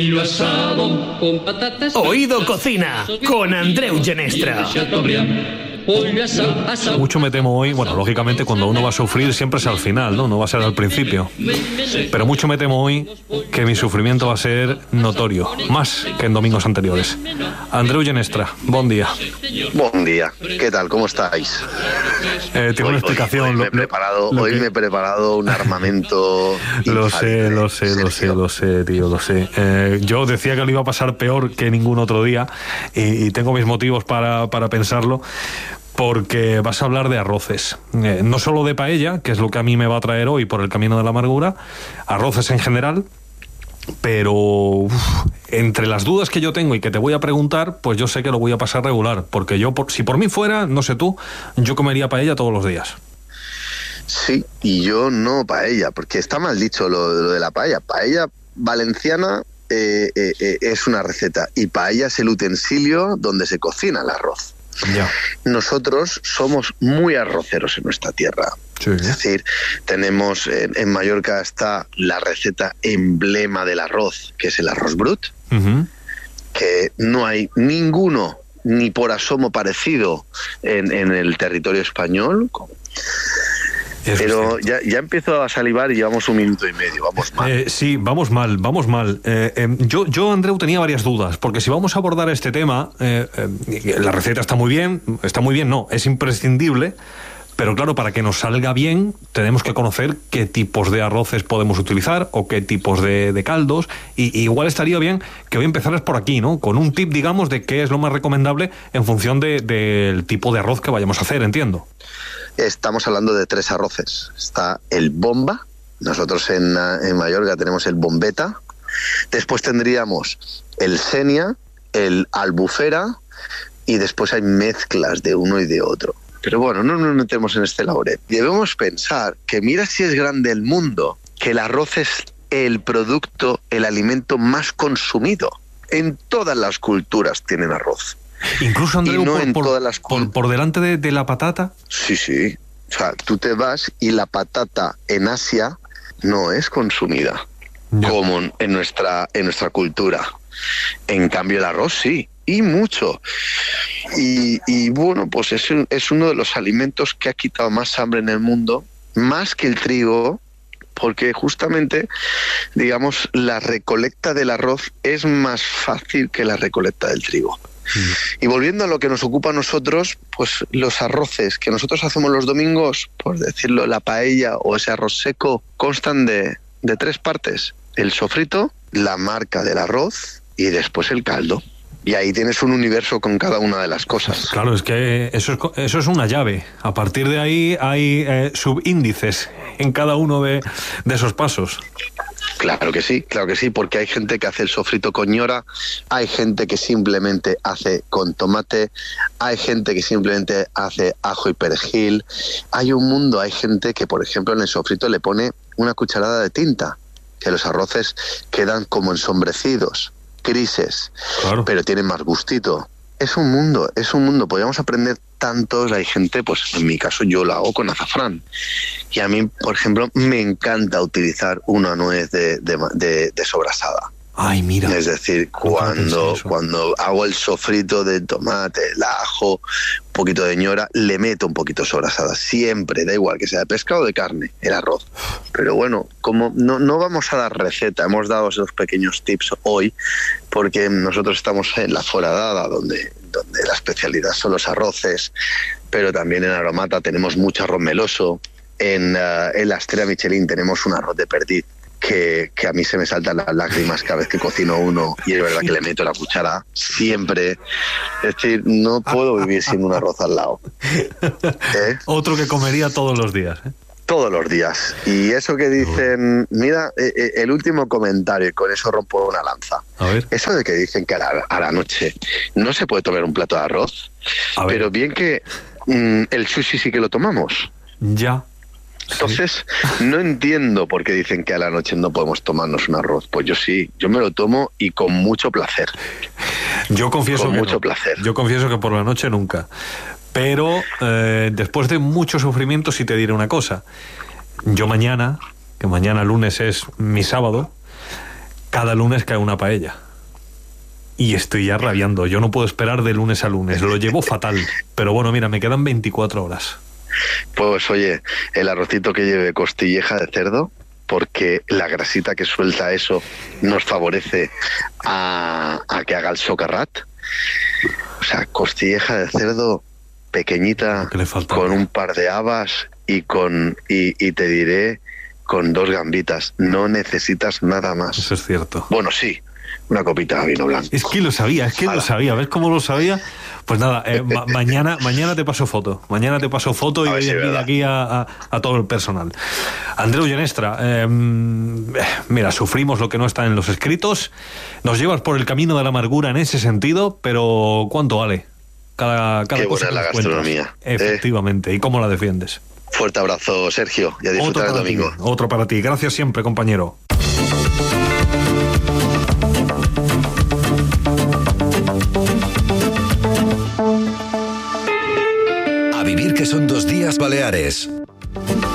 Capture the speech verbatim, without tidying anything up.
Oído Cocina con Andreu Genestra. Mucho me temo hoy, bueno, lógicamente cuando uno va a sufrir siempre es al final, ¿no? No va a ser al principio. Pero mucho me temo hoy que mi sufrimiento va a ser notorio, más que en domingos anteriores. Andreu Genestra, buen día. Buen día, ¿qué tal? ¿Cómo estáis? Eh, tengo hoy, una explicación. Hoy, hoy, me, he preparado, lo hoy que... me he preparado un armamento. Lo sé, lo sé, lo sé, lo sé, tío, lo sé. Eh, yo decía que lo iba a pasar peor que ningún otro día y, y tengo mis motivos para, para pensarlo. Porque vas a hablar de arroces, eh, no solo de paella, que es lo que a mí me va a traer hoy por el camino de la amargura, arroces en general, pero uf, entre las dudas que yo tengo y que te voy a preguntar, pues yo sé que lo voy a pasar regular, porque yo, por, si por mí fuera, no sé tú, yo comería paella todos los días. Sí, y yo no paella, porque está mal dicho lo, lo de la paella. Paella valenciana eh, eh, eh, es una receta, y paella es el utensilio donde se cocina el arroz. Ya. Nosotros somos muy arroceros en nuestra tierra. Sí. Es decir, tenemos en, en Mallorca está la receta emblema del arroz, que es el arroz brut, uh-huh. que no hay ninguno ni por asomo parecido en, en el territorio español. Eso Pero ya, ya empiezo a salivar y llevamos un minuto y medio, vamos mal. Eh, sí, vamos mal, vamos mal. Eh, eh, yo, yo, Andreu, tenía varias dudas, porque si vamos a abordar este tema, eh, eh, la receta está muy bien, está muy bien, no, es imprescindible, pero claro, para que nos salga bien, tenemos que conocer qué tipos de arroces podemos utilizar o qué tipos de, de caldos, y, y igual estaría bien que hoy empezaras por aquí, ¿no? Con un tip, digamos, de qué es lo más recomendable en función de, del tipo de arroz que vayamos a hacer, entiendo. Estamos hablando de tres arroces. Está el bomba, nosotros en, en Mallorca tenemos el bombeta, después tendríamos el senia, el albufera, y después hay mezclas de uno y de otro. Pero bueno, no nos metemos en este laurel. Debemos pensar que mira si es grande el mundo, que el arroz es el producto, el alimento más consumido. En todas las culturas tienen arroz. Incluso, Andreu, no por, en por, todas las... por, por delante de, de la patata. Sí, sí. O sea, tú te vas y la patata en Asia no es consumida no. como en nuestra, en nuestra cultura. En cambio, el arroz sí, y mucho. Y, y bueno, pues es, es uno de los alimentos que ha quitado más hambre en el mundo, más que el trigo, porque justamente, digamos, la recolecta del arroz es más fácil que la recolecta del trigo. Y volviendo a lo que nos ocupa a nosotros, pues los arroces que nosotros hacemos los domingos, por decirlo, la paella o ese arroz seco, constan de, de tres partes: el sofrito, la marca del arroz y después el caldo. Y ahí tienes un universo con cada una de las cosas. Claro, es que eso es, eso es una llave. A partir de ahí hay eh, subíndices en cada uno de, de esos pasos. Claro que sí, claro que sí, porque hay gente que hace el sofrito con ñora, hay gente que simplemente hace con tomate, hay gente que simplemente hace ajo y perejil, hay un mundo, hay gente que, por ejemplo, en el sofrito le pone una cucharada de tinta, que los arroces quedan como ensombrecidos, grises, claro. Pero tienen más gustito. Es un mundo, es un mundo, podríamos aprender tantos, hay gente, pues en mi caso yo lo hago con azafrán. Y a mí, por ejemplo, me encanta utilizar una nuez de, de, de, de sobrasada. Ay, mira. Es decir, cuando, cuando hago el sofrito de tomate, el ajo, un poquito de ñora, le meto un poquito de sobrasada. Siempre, da igual que sea de pescado o de carne, el arroz. Pero bueno, como no, no vamos a dar receta, hemos dado esos pequeños tips hoy, porque nosotros estamos en la Foradada, donde, donde la especialidad son los arroces, pero también en Aromata tenemos mucho arroz meloso. En, uh, en la Estrella Michelin tenemos un arroz de perdiz que, que a mí se me saltan las lágrimas cada vez que cocino uno, y es verdad que le meto la cuchara siempre. Es decir, no puedo vivir sin un arroz al lado. ¿Eh? Otro que comería todos los días, ¿eh? Todos los días. Y eso que dicen, mira, eh, el último comentario, y con eso rompo una lanza. A ver. Eso de que dicen que a la, a la noche no se puede tomar un plato de arroz, pero bien que mm, el sushi sí que lo tomamos. Ya. Entonces, no entiendo por qué dicen que a la noche no podemos tomarnos un arroz. Pues yo sí, yo me lo tomo y con mucho placer. Yo confieso con que mucho no. placer. Yo confieso que por la noche nunca. Pero eh, después de mucho sufrimiento sí te diré una cosa. Yo mañana, que mañana lunes es mi sábado, cada lunes cae una paella. Y estoy ya rabiando. Yo no puedo esperar de lunes a lunes. Lo llevo fatal. Pero bueno, mira, me quedan veinticuatro horas. Pues oye, el arrocito que lleve costilleja de cerdo, porque la grasita que suelta eso nos favorece a, a que haga el socarrat. O sea, costilleja de cerdo pequeñita, con un par de habas y con y, y te diré, con dos gambitas. No necesitas nada más. Eso es cierto. Bueno, sí, una copita de vino blanco. Es que lo sabía, es que Ala. lo sabía. ¿Ves cómo lo sabía? Pues nada, eh, ma- mañana mañana te paso foto. Mañana te paso foto y voy si de aquí a, a, a todo el personal. Andreu Genestra, eh, mira, sufrimos lo que no está en los escritos. Nos llevas por el camino de la amargura en ese sentido, pero ¿cuánto vale? Cada, cada Qué cosa buena la gastronomía. Efectivamente. ¿Eh? ¿Y cómo la defiendes? Fuerte abrazo, Sergio, y a disfrutar el domingo. Ti, otro para ti. Gracias siempre, compañero. A vivir que son dos días Baleares.